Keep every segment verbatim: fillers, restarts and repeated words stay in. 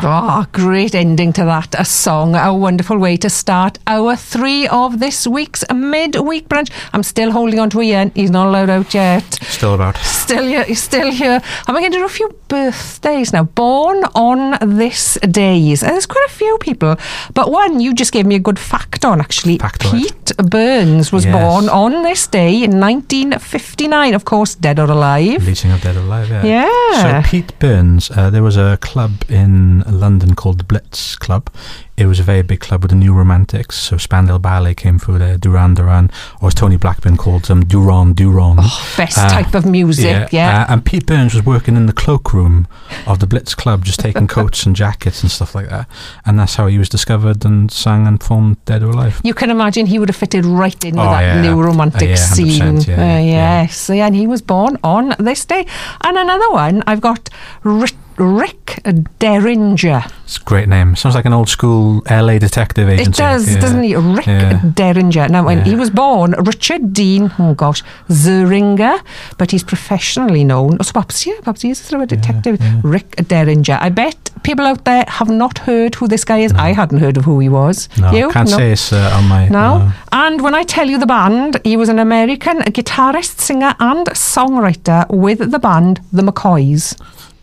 Oh, great ending to that. A song, a wonderful way to start hour three of this week's midweek brunch. I'm still holding on to Ian. He's not allowed out yet. Still about. Still here. He's still here. And we're going to do a few birthdays now. Born on this days. And there's quite a few people. But one you just gave me a good fact on, actually. Factoid. Pete Burns was Yes. born on this day in nineteen fifty-nine. Of course, dead or alive. Lead singer of Dead or Alive, yeah. Yeah. So Pete Burns, uh, there was a club in London called the Blitz Club. It was a very big club with the New Romantics. So Spandau Ballet came through there, Duran Duran, or as Tony Blackburn called them, Duran Duran. Oh, best uh, type of music, yeah. yeah. Uh, and Pete Burns was working in the cloakroom of the Blitz Club, just taking coats and jackets and stuff like that. And that's how he was discovered and sang and performed Dead or Alive. You can imagine he would have fitted right in with Oh, that yeah. New Romantic Uh, yeah, scene. yeah, Uh, yeah. yes, yeah, and he was born on this day. And another one, I've got Rick, Rick Derringer. It's a great name. Sounds like an old school L A detective It agency. does, yeah. doesn't he? Rick Yeah. Derringer. Now, when Yeah. he was born, Richard Dean, oh gosh, Zeringer, but he's professionally known. Oh, so perhaps, yeah, perhaps he is sort of a detective. yeah. Rick Derringer. I bet people out there have not heard who this guy is. No. I hadn't heard of who he was. No, You? can't No. say it's uh, on my... No. uh, And when I tell you the band, he was an American guitarist, singer and songwriter with the band The McCoys.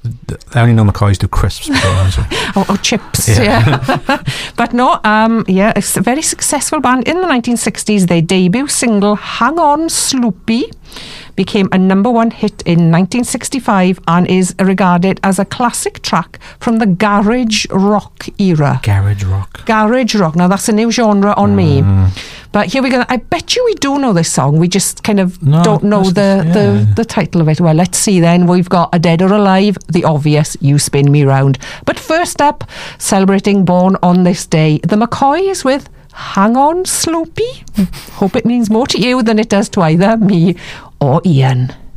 I only know McCoys do crisps. or, or chips, Yeah. yeah. But no, um, yeah, it's a very successful band. In the nineteen sixties, their debut single, Hang On Sloopy, became a number one hit in nineteen sixty-five and is regarded as a classic track from the garage rock era. Garage rock. Garage rock. Now, that's a new genre on me. But here we go. I bet you we do know this song. We just kind of No, don't know that's- the, yeah. the, the title of it. Well, let's see then. We've got A Dead or Alive, the obvious, You Spin Me Round. But first up, celebrating Born on This Day, the McCoys with Hang On Sloopy. Hope it means more to you than it does to either me or Ian.